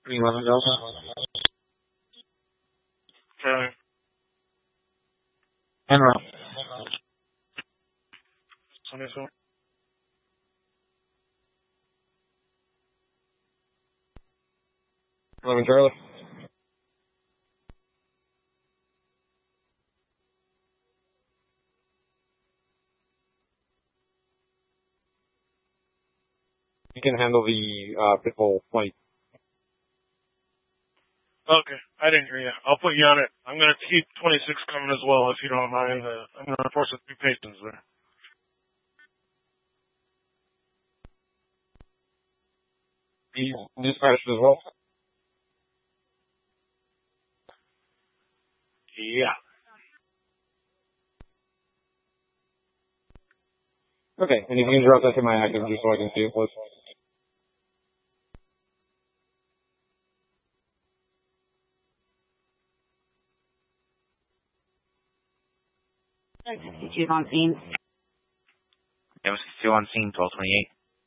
311 Delta. Charlie. En route. 24. 11 Charlie. You can handle the Pitbull flight. Okay, I didn't hear you. I'll put you on it. I'm going to keep 26 coming as well, if you don't mind. I'm going to force a few patients there. He's dispatched as well. Yeah. Okay, and if you can drop that to my active just so I can see it, please. Substitute on scene. Substitute on scene, 1228.